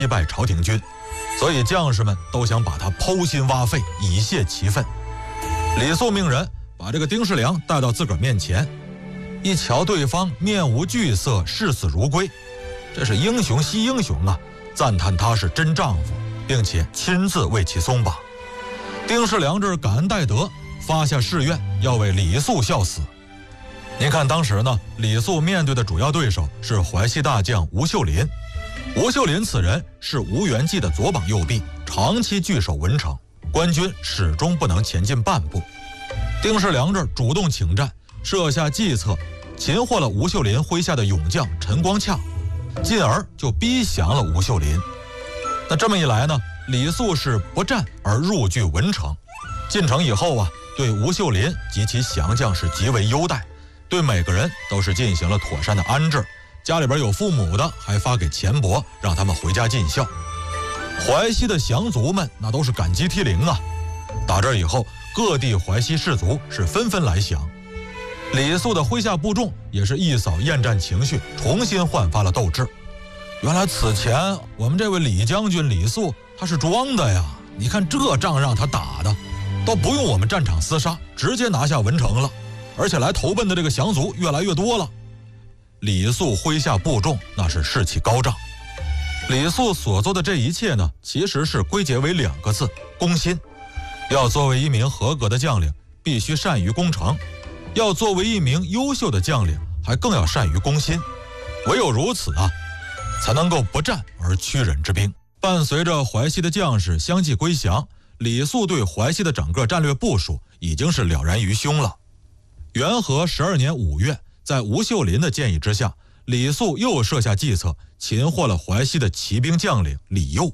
击败朝廷军，所以将士们都想把他剖心挖肺，以泄其愤。李肃命人把这个丁世良带到自个儿面前，一瞧对方面无惧色，视死如归，这是英雄惜英雄啊，赞叹他是真丈夫，并且亲自为其松绑。丁世良这感恩戴德，发下誓愿要为李肃效死。您看当时呢，李肃面对的主要对手是淮西大将吴秀林。吴秀林此人是吴元济的左膀右臂，长期据守文城，官军始终不能前进半步。丁世良这主动请战，设下计策，擒获了吴秀林麾下的勇将陈光洽，进而就逼降了吴秀林。那这么一来呢，李肃是不战而入据文城。进城以后啊，对吴秀林及其降将是极为优待，对每个人都是进行了妥善的安置，家里边有父母的还发给钱帛，让他们回家尽孝。淮西的降卒们那都是感激涕零啊。打这以后，各地淮西士卒是纷纷来降。李肃的麾下部众也是一扫厌战情绪，重新焕发了斗志。原来此前我们这位李将军李肃他是装的呀，你看这仗让他打的，都不用我们战场厮杀，直接拿下文城了，而且来投奔的这个降卒越来越多了。李肃麾下部众那是士气高涨。李肃所做的这一切呢，其实是归结为2个字：攻心。要作为一名合格的将领，必须善于攻城；要作为一名优秀的将领，还更要善于攻心。唯有如此啊，才能够不战而屈人之兵。伴随着淮西的将士相继归降，李肃对淮西的整个战略部署已经是了然于胸了。元和12年5月，在吴秀林的建议之下，李肃又设下计策，擒获了淮西的骑兵将领李佑。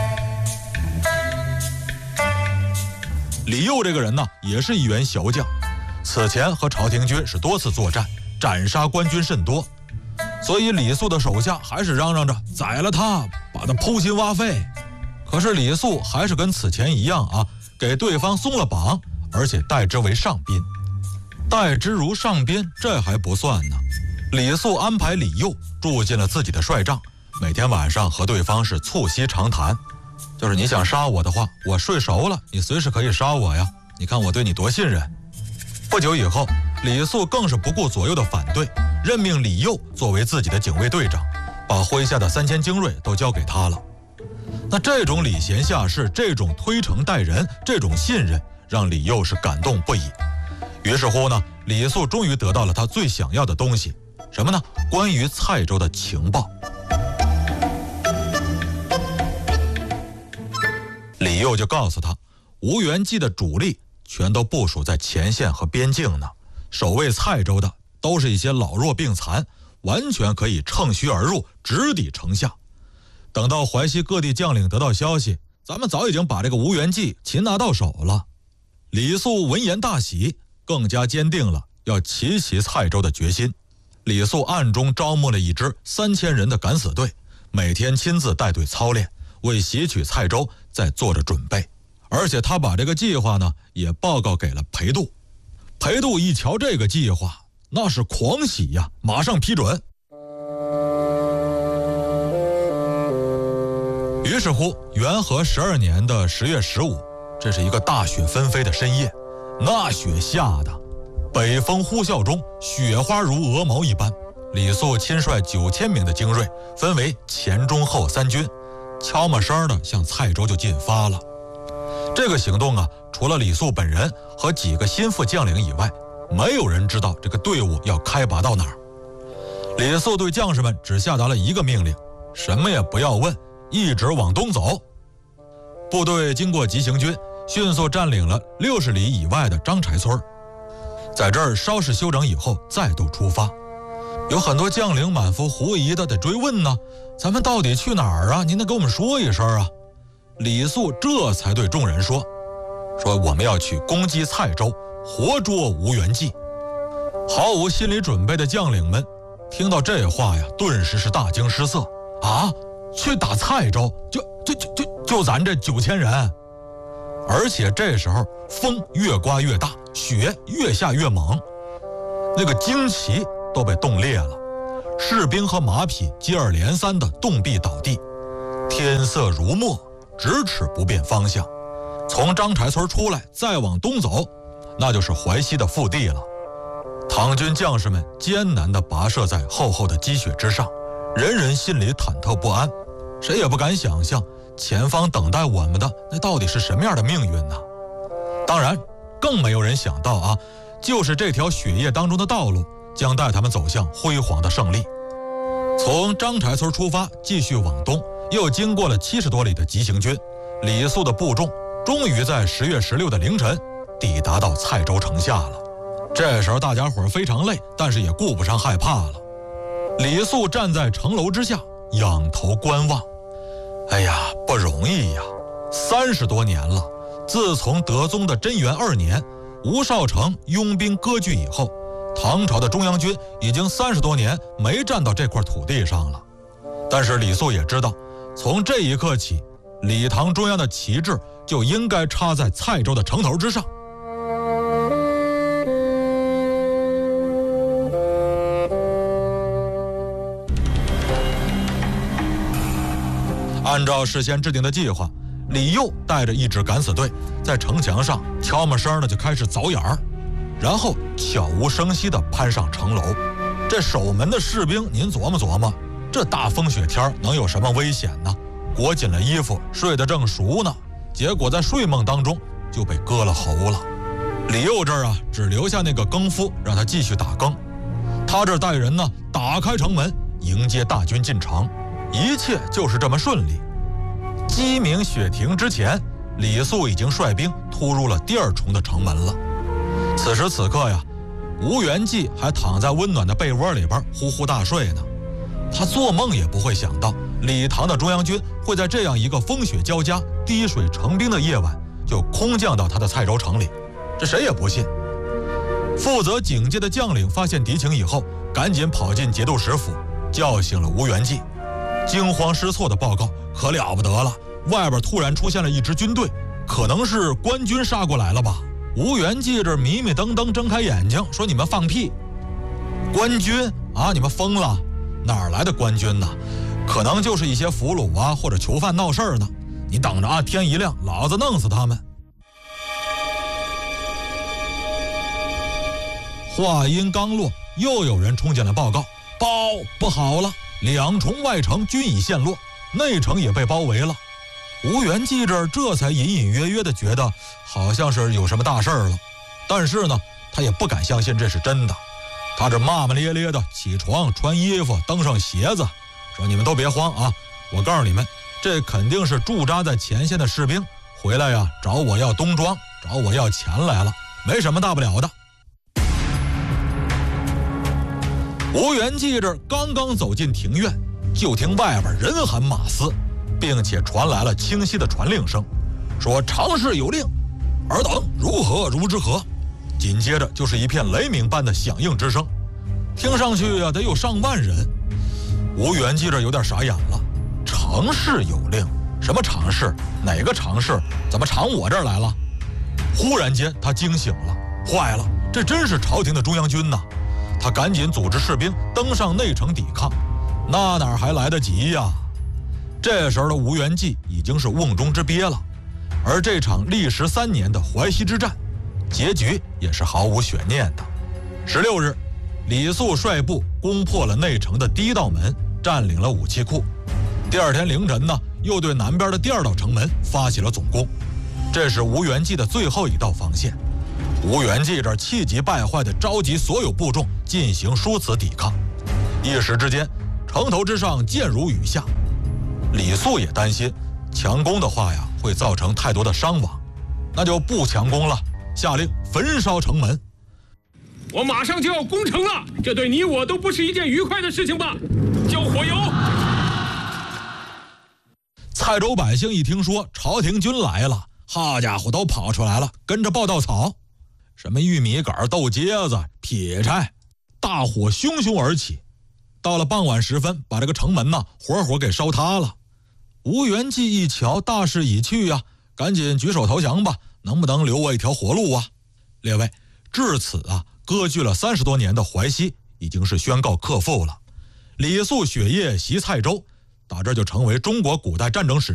李佑这个人呢，也是一员骁将，此前和朝廷军是多次作战，斩杀官军甚多，所以李肃的手下还是嚷嚷着宰了他，把他剖心挖肺。可是李肃还是跟此前一样啊，给对方松了绑，而且待之为上宾。待之如上宾，这还不算呢。李肃安排李佑住进了自己的帅帐，每天晚上和对方是促膝长谈，就是你想杀我的话，我睡熟了，你随时可以杀我呀，你看我对你多信任。不久以后，李肃更是不顾左右的反对，任命李佑作为自己的警卫队长，把麾下的3000精锐都交给他了。那这种礼贤下士，这种推诚待人，这种信任，让李佑是感动不已。于是乎呢，李肃终于得到了他最想要的东西，什么呢？关于蔡州的情报。李佑就告诉他，吴元济的主力全都部署在前线和边境呢，守卫蔡州的都是一些老弱病残，完全可以乘虚而入，直抵城下。等到淮西各地将领得到消息，咱们早已经把这个吴元济擒拿到手了。李肃闻言大喜，更加坚定了要奇袭蔡州的决心。李肃暗中招募了一支3000人的敢死队，每天亲自带队操练，为袭取蔡州在做着准备。而且他把这个计划呢也报告给了裴度。裴度一瞧这个计划，那是狂喜呀，马上批准。于是乎，元和12年的10月15，这是一个大雪纷飞的深夜，那雪下的北风呼啸中，雪花如鹅毛一般。李肃亲率9000名的精锐，分为前中后3军，悄没声的向蔡州就进发了。这个行动啊，除了李肃本人和几个心腹将领以外，没有人知道这个队伍要开拔到哪儿。李肃对将士们只下达了一个命令，什么也不要问，一直往东走。部队经过急行军，迅速占领了60里以外的张柴村，在这儿稍事休整以后再度出发。有很多将领满腹狐疑的得追问呢，咱们到底去哪儿啊？您得给我们说一声啊。李肃这才对众人说我们要去攻击蔡州，活捉吴元济。毫无心理准备的将领们听到这话呀，顿时是大惊失色啊！去打蔡州，就咱这9000人。而且这时候风越刮越大，雪越下越猛，那个旌旗都被冻裂了，士兵和马匹接二连三的冻毙倒地。 天色如墨，咫尺不变方向。从张柴村出来，再往东走，那就是淮西的腹地了。唐军将士们艰难地跋涉在厚厚的积雪之上，人人心里忐忑不安，谁也不敢想象前方等待我们的那到底是什么样的命运呢？当然，更没有人想到啊，就是这条雪夜当中的道路将带他们走向辉煌的胜利。从张柴村出发，继续往东，又经过了70多里的急行军，李肃的部众终于在10月16的凌晨抵达到蔡州城下了。这时候大家伙非常累，但是也顾不上害怕了。李肃站在城楼之下，仰头观望。哎呀，不容易呀！30多年了，自从德宗的贞元2年，吴少成拥兵割据以后，唐朝的中央军已经30多年没站到这块土地上了。但是李肃也知道，从这一刻起，李唐中央的旗帜就应该插在蔡州的城头之上。按照事先制定的计划，李佑带着一支敢死队在城墙上悄没声的就开始凿眼儿，然后悄无声息地攀上城楼。这守门的士兵，您琢磨琢磨，这大风雪天能有什么危险呢？裹紧了衣服，睡得正熟呢，结果在睡梦当中就被割了喉了。李佑这儿啊，只留下那个更夫让他继续打更，他这带人呢打开城门迎接大军进城，一切就是这么顺利。鸡鸣雪停之前，李肃已经率兵突入了第2重的城门了。此时此刻呀，吴元济还躺在温暖的被窝里边呼呼大睡呢。他做梦也不会想到，李唐的中央军会在这样一个风雪交加、滴水成冰的夜晚就空降到他的蔡州城里，这谁也不信。负责警戒的将领发现敌情以后，赶紧跑进节度使府，叫醒了吴元济。惊慌失措的报告可了不得了，外边突然出现了一支军队，可能是官军杀过来了吧？吴元济这迷迷瞪瞪睁开眼睛说：“你们放屁！官军啊，你们疯了？哪儿来的官军呢？可能就是一些俘虏啊或者囚犯闹事儿呢。你等着啊，天一亮，老子弄死他们！”话音刚落，又有人冲进来报告：“报，不好了！2重外城均已陷落，内城也被包围了。”吴元济这才隐隐约约地觉得好像是有什么大事儿了，但是呢，他也不敢相信这是真的。他这骂骂咧咧的起床穿衣服登上鞋子，说：“你们都别慌啊，我告诉你们，这肯定是驻扎在前线的士兵回来呀，找我要冬装，找我要钱来了，没什么大不了的。”吴元济刚刚走进庭院，就听外边人喊马嘶，并且传来了清晰的传令声，说：“常侍有令，尔等如何如之何。”紧接着就是一片雷鸣般的响应之声，听上去得有上万人。吴元济有点傻眼了，常侍有令？什么常侍？哪个常侍？怎么常我这儿来了？忽然间他惊醒了，坏了，这真是朝廷的中央军呐！他赶紧组织士兵登上内城抵抗，那哪还来得及呀？这时候的吴元济已经是瓮中之鳖了，而这场历时3年的淮西之战，结局也是毫无悬念的。16日，李肃率部攻破了内城的第1道门，占领了武器库。第2天凌晨呢，又对南边的第2道城门发起了总攻，这是吴元济的最后一道防线。吴元济气急败坏地召集所有部众进行殊死抵抗，一时之间，城头之上箭如雨下。李肃也担心强攻的话呀，会造成太多的伤亡，那就不强攻了，下令焚烧城门。 我马上就要攻城了，这对你我都不是一件愉快的事情吧？交火油！ 蔡州百姓一听说朝廷军来了，好家伙，都跑出来了，跟着报稻草。什么玉米杆、豆秸子、劈柴，大火熊熊而起。到了傍晚时分，把这个城门呢活活给烧塌了。吴元济一瞧大势已去呀，赶紧举手投降吧，能不能留我一条活路啊？列位，至此啊，割据了30多年的淮西已经是宣告克复了。李肃雪夜袭蔡州， 打这就成为中国古代战争史